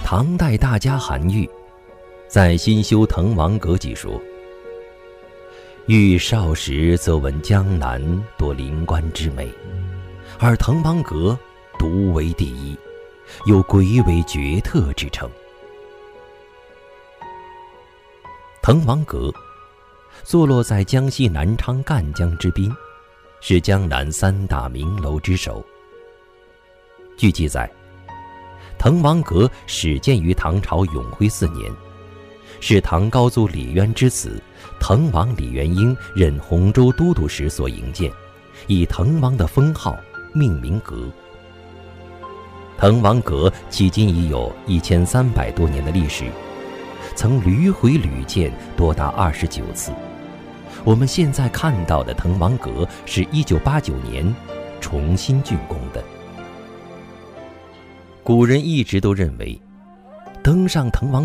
唐代大家韩愈在《新修滕王阁记》说：“愈少时则闻江南多灵官之美，而滕王阁独为第一，有鬼尾绝特之称。”滕王阁坐落在江西南昌赣江之滨，是江南3大名楼之首。据记载，滕王阁始建于唐朝永徽4年，是唐高祖李渊之子滕王李元婴任洪州都督时所营建，以滕王的封号命名阁。滕王阁迄今已有1300多年的历史，曾屡毁屡建多达29次。我们现在看到的滕王阁是1989年重新竣工的。古人一直都认为，登上滕王